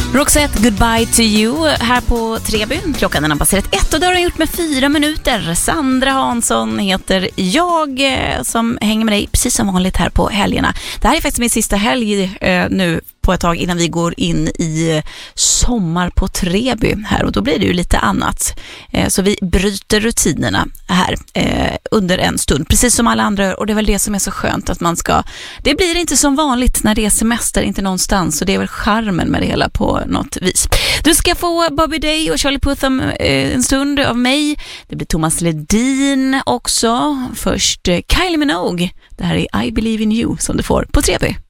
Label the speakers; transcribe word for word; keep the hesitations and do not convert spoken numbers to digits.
Speaker 1: Roxette, Goodbye to you här på Treby. Klockan är passerat ett och det har den gjort med fyra minuter. Sandra Hansson heter jag som hänger med dig precis som vanligt här på helgerna. Det här är faktiskt min sista helg eh, nu på ett tag innan vi går in i sommar på Treby här, och då blir det ju lite annat. Eh, så vi bryter rutinerna här eh, under en stund, precis som alla andra, och det är väl det som är så skönt att man ska, det blir inte som vanligt när det är semester, inte någonstans, och det är väl charmen med det hela på något vis. Du ska få Bobby Day och Charlie Puth om eh, en stund av mig. Det blir Thomas Ledin också. Först eh, Kylie Minogue. Det här är I Believe in You som du får på Treby.